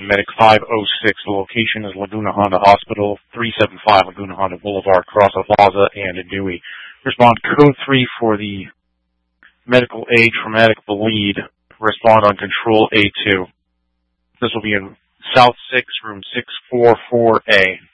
Medic 506. The location is Laguna Honda Hospital, 375 Laguna Honda Boulevard, Carrasco Plaza, and Dewey. Respond code 3 for the medical aid traumatic bleed. Respond on control A2. This will be in South 6, room 644A.